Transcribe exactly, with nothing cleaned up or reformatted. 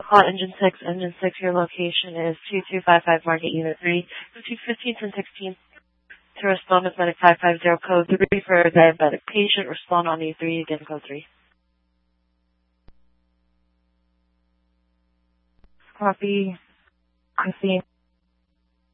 Call Engine six. Engine six, your location is two two five five Market Unit three, between fifteenth and sixteenth. To respond with medic five five zero code three for a diabetic patient. Respond on E three, again code three. Copy. Christine.